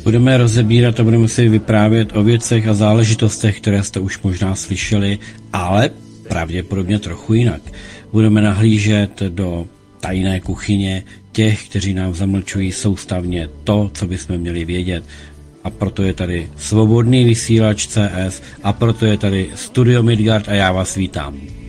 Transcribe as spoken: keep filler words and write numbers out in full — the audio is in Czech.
Budeme rozebírat a budeme si vyprávět o věcech a záležitostech, které jste už možná slyšeli, ale pravděpodobně trochu jinak. Budeme nahlížet do tajné kuchyně těch, kteří nám zamlčují soustavně to, co bychom měli vědět. A proto je tady Svobodný vysílač C S a proto je tady Studio Midgard a já vás vítám.